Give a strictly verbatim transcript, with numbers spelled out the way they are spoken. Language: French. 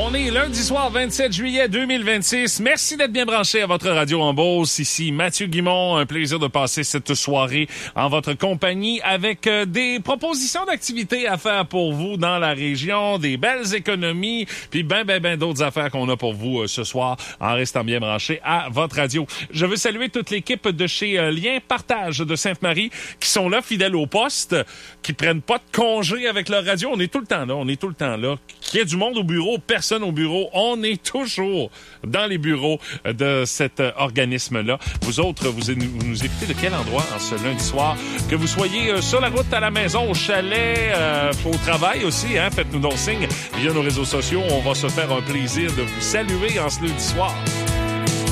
On est lundi soir, vingt-sept juillet deux mille vingt-six. Merci d'être bien branché à votre radio en Beauce. Ici Mathieu Guimond. Un plaisir de passer cette soirée en votre compagnie avec euh, des propositions d'activités à faire pour vous dans la région, des belles économies, puis ben, ben, ben d'autres affaires qu'on a pour vous euh, ce soir en restant bien branché à votre radio. Je veux saluer toute l'équipe de chez euh, Lien Partage de Sainte-Marie qui sont là, fidèles au poste, qui prennent pas de congé avec leur radio. On est tout le temps là, on est tout le temps là. Qu'il y ait du monde au bureau, personne au bureau, on est toujours dans les bureaux de cet euh, organisme-là. Vous autres, vous, vous nous écoutez de quel endroit en ce lundi soir? Que vous soyez euh, sur la route, à la maison, au chalet, euh, au travail aussi, hein? Faites-nous donc signe via nos réseaux sociaux. On va se faire un plaisir de vous saluer en ce lundi soir.